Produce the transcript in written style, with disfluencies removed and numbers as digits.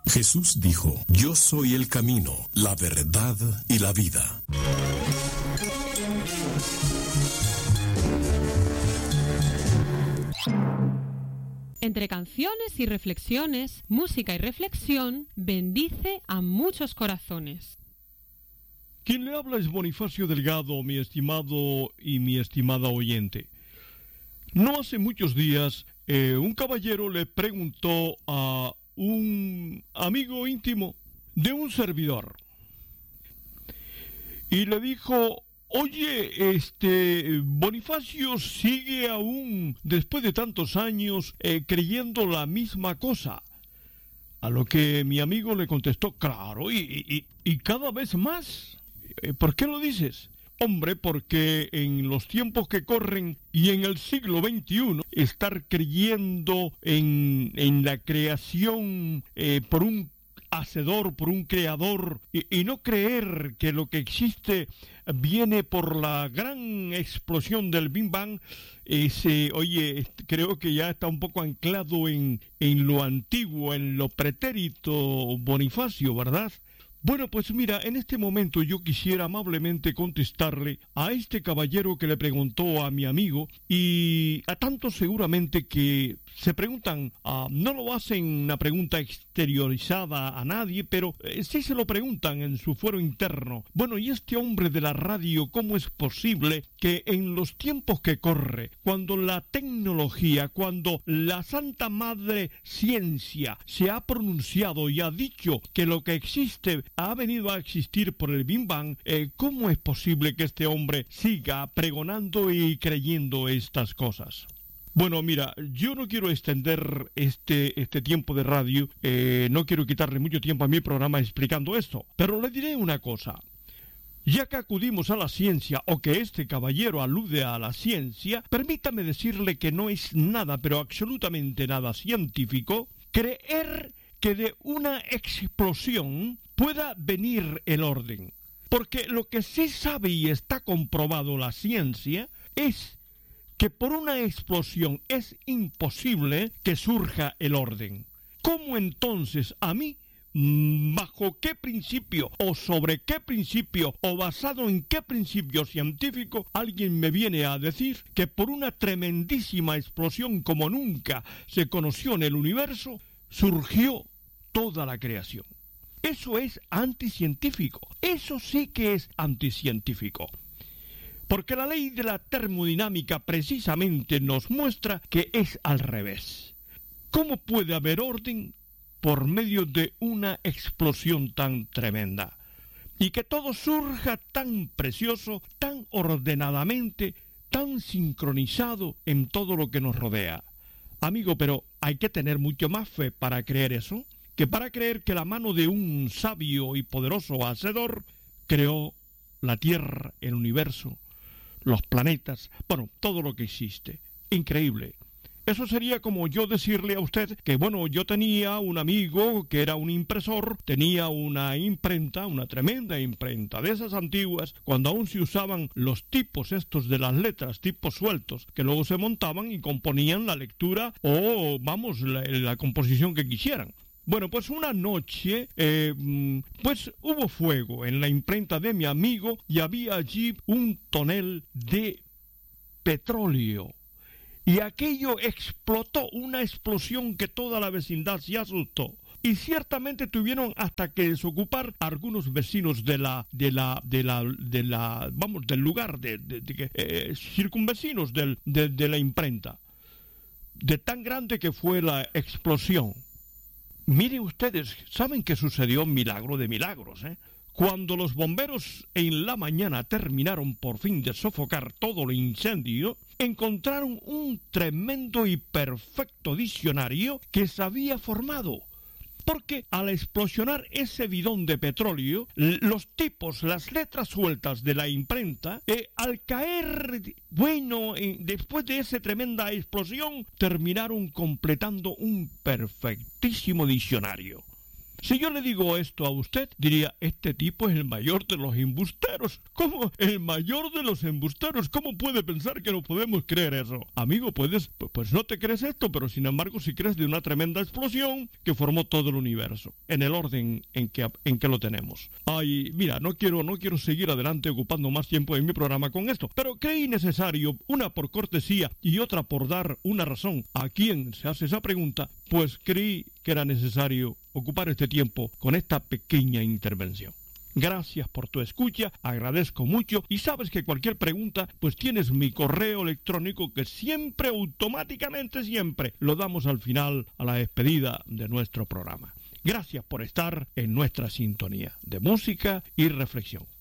Jesús dijo: Yo soy el camino, la verdad y la vida. Entre canciones y reflexiones, música y reflexión, bendice a muchos corazones. Quien le habla es Bonifacio Delgado, mi estimado y mi estimada oyente. No hace muchos días, un caballero le preguntó a un amigo íntimo de un servidor y le dijo: oye, Bonifacio sigue aún, después de tantos años, creyendo la misma cosa. A lo que mi amigo le contestó: claro, y cada vez más. ¿Por qué lo dices? Hombre, porque en los tiempos que corren y en el siglo XXI, estar creyendo en la creación por un hacedor, por un creador, y no creer que lo que existe viene por la gran explosión del Big Bang, creo que ya está un poco anclado en lo antiguo, en lo pretérito, Bonifacio, ¿verdad? Bueno, pues mira, en este momento yo quisiera amablemente contestarle a este caballero que le preguntó a mi amigo, y a tantos seguramente que se preguntan, no lo hacen una pregunta exteriorizada a nadie, pero sí se lo preguntan en su fuero interno. Bueno, y este hombre de la radio, ¿cómo es posible que en los tiempos que corre, cuando la tecnología, cuando la Santa Madre Ciencia se ha pronunciado y ha dicho que lo que existe ha venido a existir por el Big Bang, ¿cómo es posible que este hombre siga pregonando y creyendo estas cosas? Bueno, mira, yo no quiero extender este tiempo de radio, no quiero quitarle mucho tiempo a mi programa explicando esto, pero le diré una cosa. Ya que acudimos a la ciencia, o que este caballero alude a la ciencia, permítame decirle que no es nada, pero absolutamente nada científico, creer que de una explosión pueda venir el orden. Porque lo que sí sabe y está comprobado la ciencia es que por una explosión es imposible que surja el orden. ¿Cómo entonces a mí, bajo qué principio, o sobre qué principio, o basado en qué principio científico, alguien me viene a decir que por una tremendísima explosión como nunca se conoció en el universo, surgió toda la creación? Eso es anticientífico. Eso sí que es anticientífico. Porque la ley de la termodinámica precisamente nos muestra que es al revés. ¿Cómo puede haber orden por medio de una explosión tan tremenda? Y que todo surja tan precioso, tan ordenadamente, tan sincronizado en todo lo que nos rodea. Amigo, pero hay que tener mucho más fe para creer eso, que para creer que la mano de un sabio y poderoso hacedor creó la Tierra, el universo, los planetas, bueno, todo lo que existe. Increíble. Eso sería como yo decirle a usted que, bueno, yo tenía un amigo que era un impresor, tenía una imprenta, una tremenda imprenta, de esas antiguas, cuando aún se usaban los tipos estos de las letras, tipos sueltos, que luego se montaban y componían la lectura o, vamos, la composición que quisieran. Bueno, pues una noche, pues hubo fuego en la imprenta de mi amigo y había allí un tonel de petróleo. Y aquello explotó, una explosión que toda la vecindad se asustó. Y ciertamente tuvieron hasta que desocupar a algunos vecinos del lugar, circunvecinos de la imprenta. De tan grande que fue la explosión. Miren ustedes, ¿saben qué sucedió? Un milagro de milagros, ¿eh? Cuando los bomberos en la mañana terminaron por fin de sofocar todo el incendio, encontraron un tremendo y perfecto diccionario que se había formado. Porque al explosionar ese bidón de petróleo, los tipos, las letras sueltas de la imprenta, al caer, después de esa tremenda explosión, terminaron completando un perfectísimo diccionario. Si yo le digo esto a usted, diría, este tipo es el mayor de los embusteros. ¿Cómo? El mayor de los embusteros. ¿Cómo puede pensar que no podemos creer eso? Amigo, pues no te crees esto, pero sin embargo sí crees de una tremenda explosión que formó todo el universo, en el orden en que lo tenemos. Ay, mira, no quiero seguir adelante ocupando más tiempo en mi programa con esto, pero creí necesario, una por cortesía y otra por dar una razón a quien se hace esa pregunta, pues creí que era necesario ocupar este tiempo con esta pequeña intervención. Gracias por tu escucha, agradezco mucho y sabes que cualquier pregunta, pues tienes mi correo electrónico que siempre, automáticamente siempre, lo damos al final, a la despedida de nuestro programa. Gracias por estar en nuestra sintonía de música y reflexión.